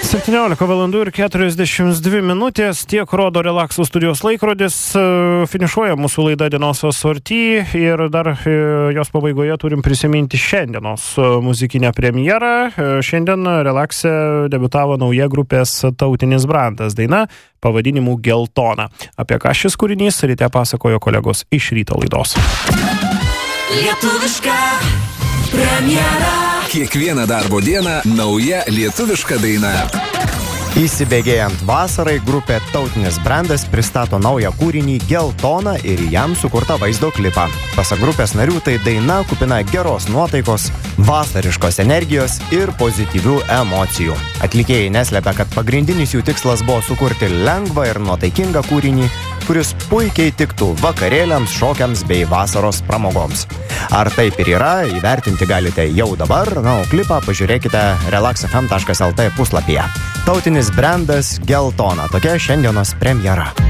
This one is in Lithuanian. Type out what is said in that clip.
17 valandų ir 42 minutės, tiek rodo Relaxo studijos laikrodis. Finišuoja mūsų laida Dienos sorty ir dar jos pabaigoje turim prisiminti šiandienos muzikinę premjerą. Šiandien Relaxe debiutavo nauja grupės Tautinis brandas daina pavadinimu Geltona. Apie ką šis kūrinys ryte pasakojo kolegos iš ryto laidos. Lietuviška premjera. Kiekvieną darbo dieną nauja lietuviška daina. Įsibėgėjant vasarai, grupė Tautinis brandas pristato naują kūrinį Geltona ir jam sukurtą vaizdo klipą. Pasak grupės narių, tai daina kupina geros nuotaikos, vasariškos energijos ir pozityvių emocijų. Atlikėjai neslepia, kad pagrindinis jų tikslas buvo sukurti lengvą ir nuotaikingą kūrinį, kuris puikiai tiktų vakarėliams, šokiams bei vasaros pramogoms. Ar taip ir yra, įvertinti galite jau dabar, o klipą pažiūrėkite relaxfm.lt puslapyje. Tautinis brandas Geltona, tokia šiandienos premjera.